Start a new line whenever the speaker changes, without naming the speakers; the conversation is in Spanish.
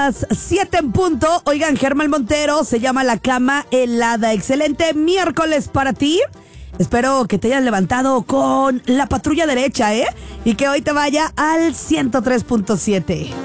las 7 en punto. Oigan, Germán Montero se llama La Cama Helada. Excelente miércoles para ti. Espero que te hayas levantado con la patrulla derecha, y que hoy te vaya al 103.7.